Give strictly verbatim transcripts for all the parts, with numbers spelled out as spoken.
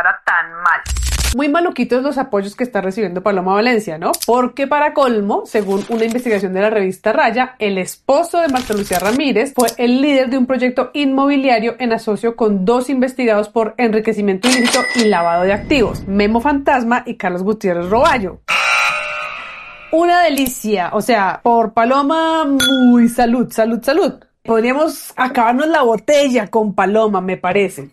pasara tan mal. Muy maluquitos los apoyos que está recibiendo Paloma Valencia, ¿no? Porque para colmo, según una investigación de la revista Raya, el esposo de Marta Lucía Ramírez fue el líder de un proyecto inmobiliario en asocio con dos investigados por enriquecimiento ilícito y lavado de activos, Memo Fantasma y Carlos Gutiérrez Roballo. Una delicia, o sea, por Paloma, muy salud, salud, salud. Podríamos acabarnos la botella con Paloma, me parece.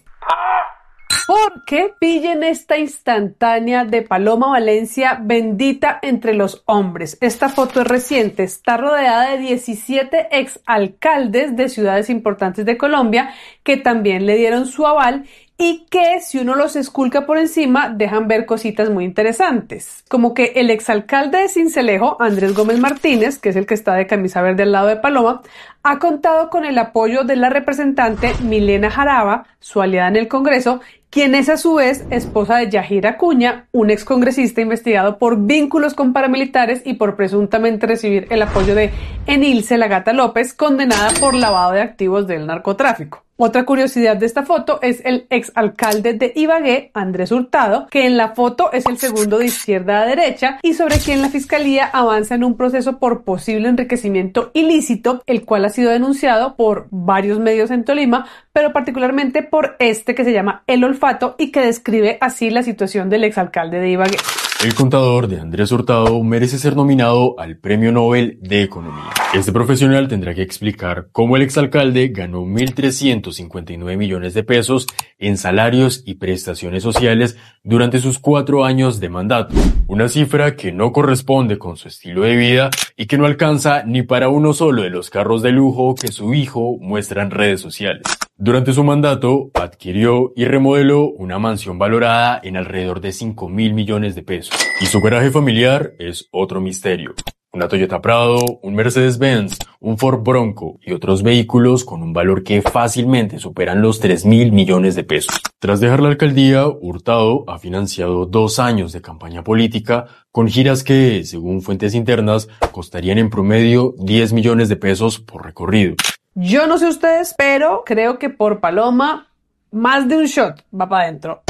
Porque pillen esta instantánea de Paloma Valencia bendita entre los hombres. Esta foto es reciente, está rodeada de diecisiete exalcaldes de ciudades importantes de Colombia que también le dieron su aval y que, si uno los esculca por encima, dejan ver cositas muy interesantes. Como que el exalcalde de Sincelejo, Andrés Gómez Martínez, que es el que está de camisa verde al lado de Paloma, ha contado con el apoyo de la representante Milena Jaraba, su aliada en el Congreso, quien es a su vez esposa de Yajir Acuña, un excongresista investigado por vínculos con paramilitares y por presuntamente recibir el apoyo de Enilce La Gata López, condenada por lavado de activos del narcotráfico. Otra curiosidad de esta foto es el exalcalde de Ibagué, Andrés Hurtado, que en la foto es el segundo de izquierda a derecha y sobre quien la fiscalía avanza en un proceso por posible enriquecimiento ilícito, el cual ha sido denunciado por varios medios en Tolima, pero particularmente por este que se llama El Olfato y que describe así la situación del exalcalde de Ibagué. El contador de Andrés Hurtado merece ser nominado al Premio Nobel de Economía. Este profesional tendrá que explicar cómo el exalcalde ganó mil trescientos cincuenta y nueve millones de pesos en salarios y prestaciones sociales durante sus cuatro años de mandato. Una cifra que no corresponde con su estilo de vida y que no alcanza ni para uno solo de los carros de lujo que su hijo muestra en redes sociales. Durante su mandato, adquirió y remodeló una mansión valorada en alrededor de cinco mil millones de pesos. Y su garaje familiar es otro misterio. Una Toyota Prado, un Mercedes-Benz, un Ford Bronco y otros vehículos con un valor que fácilmente superan los tres mil millones de pesos. Tras dejar la alcaldía, Hurtado ha financiado dos años de campaña política con giras que, según fuentes internas, costarían en promedio diez millones de pesos por recorrido. Yo no sé ustedes, pero creo que por Paloma más de un shot va para adentro.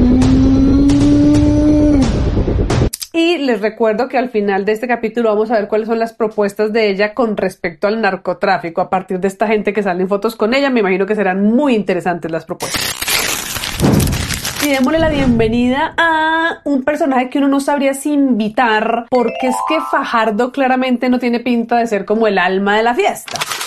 Y les recuerdo que al final de este capítulo vamos a ver cuáles son las propuestas de ella con respecto al narcotráfico. A partir de esta gente que sale en fotos con ella, me imagino que serán muy interesantes las propuestas. Y démosle la bienvenida a un personaje que uno no sabría si invitar, porque es que Fajardo claramente no tiene pinta de ser como el alma de la fiesta.